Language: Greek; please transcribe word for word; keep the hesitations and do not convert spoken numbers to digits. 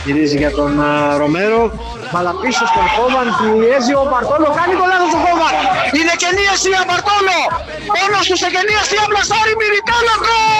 Γυρίζει για τον uh, Ρομέρο. Μπαλά πίσω στον Κόβαν. Πιέζει ο Μπαρτόλο. Κάνει το λάθος ο Κόβαν. Είναι καινή αιστεία Μπαρτόλο. Πόνος του σε καινή αιστεία. Πλασάρι Μυριτέλο. Γκολ!